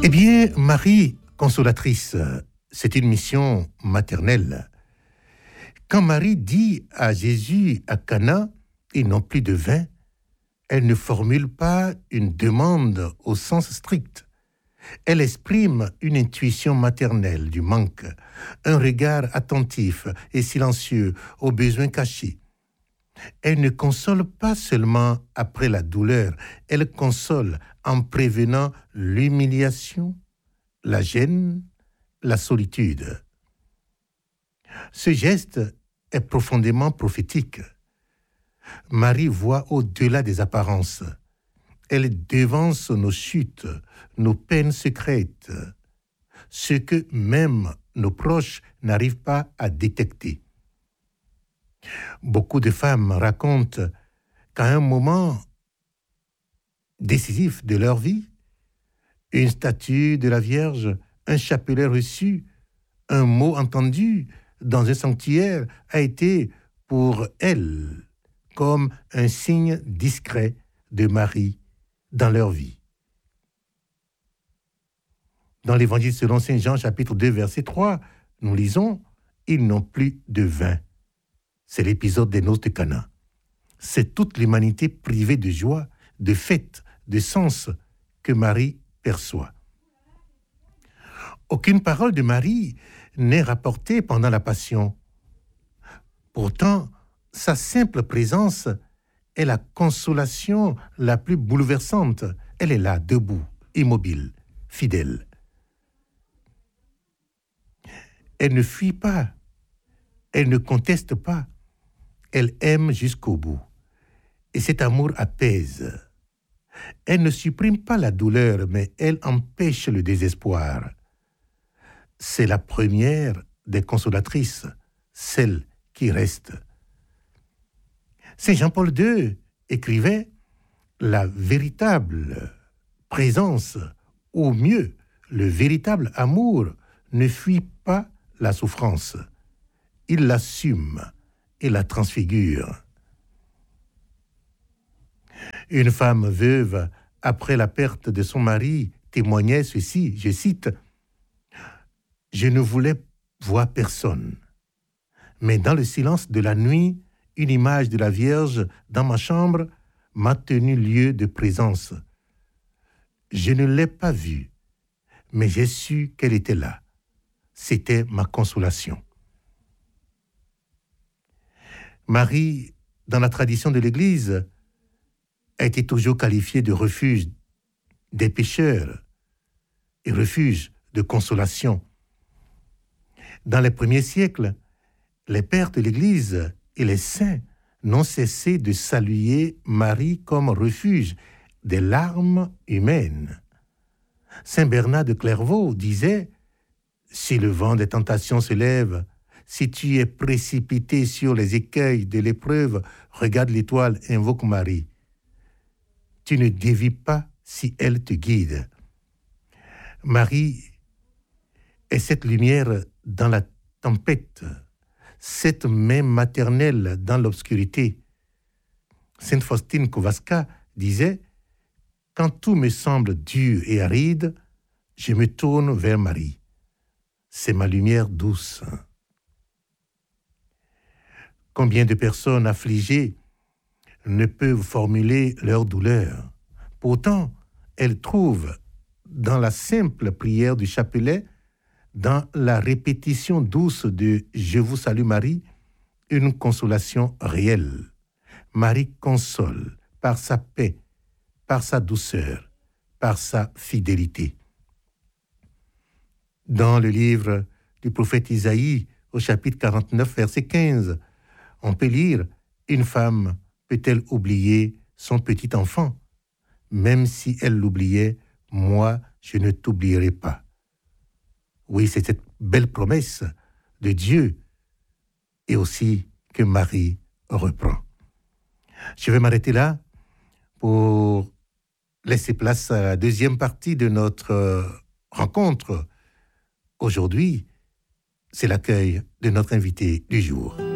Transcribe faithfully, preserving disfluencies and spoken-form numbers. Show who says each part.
Speaker 1: Eh bien, Marie consolatrice, c'est une mission maternelle. Quand Marie dit à Jésus à Cana, ils n'ont plus de vin, elle ne formule pas une demande au sens strict. Elle exprime une intuition maternelle du manque, un regard attentif et silencieux aux besoins cachés. Elle ne console pas seulement après la douleur, elle console en prévenant l'humiliation, la gêne, la solitude. Ce geste est profondément prophétique. Marie voit au-delà des apparences. Elle devance nos chutes, nos peines secrètes, ce que même nos proches n'arrivent pas à détecter. Beaucoup de femmes racontent qu'à un moment décisif de leur vie, une statue de la Vierge, un chapelet reçu, un mot entendu dans un sanctuaire a été pour elles comme un signe discret de Marie dans leur vie. Dans l'Évangile selon saint Jean, chapitre deux, verset trois, nous lisons « Ils n'ont plus de vin ». C'est l'épisode des noces de Cana. C'est toute l'humanité privée de joie, de fête, de sens que Marie perçoit. Aucune parole de Marie n'est rapportée pendant la Passion. Pourtant, sa simple présence est la consolation la plus bouleversante. Elle est là, debout, immobile, fidèle. Elle ne fuit pas, elle ne conteste pas, elle aime jusqu'au bout. Et cet amour apaise. Elle ne supprime pas la douleur, mais elle empêche le désespoir. C'est la première des consolatrices, celle qui reste. Saint Jean-Paul deux écrivait « La véritable présence, ou mieux, le véritable amour ne fuit pas la souffrance. Il l'assume et la transfigure. » Une femme veuve, après la perte de son mari, témoignait ceci, je cite, « Je ne voulais voir personne, mais dans le silence de la nuit, une image de la Vierge dans ma chambre m'a tenu lieu de présence. Je ne l'ai pas vue, mais j'ai su qu'elle était là. C'était ma consolation. » Marie, dans la tradition de l'Église, a été toujours qualifiée de refuge des pécheurs et refuge de consolation. Dans les premiers siècles, les pères de l'Église et les saints n'ont cessé de saluer Marie comme refuge des larmes humaines. Saint Bernard de Clairvaux disait « Si le vent des tentations se lève, si tu es précipité sur les écueils de l'épreuve, regarde l'étoile, invoque Marie. Tu ne dévis pas si elle te guide. » Marie est cette lumière dans la tempête, cette main maternelle dans l'obscurité. Sainte Faustine Kowalska disait « Quand tout me semble dur et aride, je me tourne vers Marie. C'est ma lumière douce. » Combien de personnes affligées ne peuvent formuler leur douleur. Pourtant, elles trouvent dans la simple prière du chapelet, dans la répétition douce de « Je vous salue Marie », une consolation réelle. Marie console par sa paix, par sa douceur, par sa fidélité. Dans le livre du prophète Isaïe, au chapitre quarante-neuf, verset quinze, on peut lire « Une femme peut-elle oublier son petit enfant? Même si elle l'oubliait, moi, je ne t'oublierai pas. » Oui, c'est cette belle promesse de Dieu et aussi que Marie reprend. Je vais m'arrêter là pour laisser place à la deuxième partie de notre rencontre. Aujourd'hui, c'est l'accueil de notre invité du jour.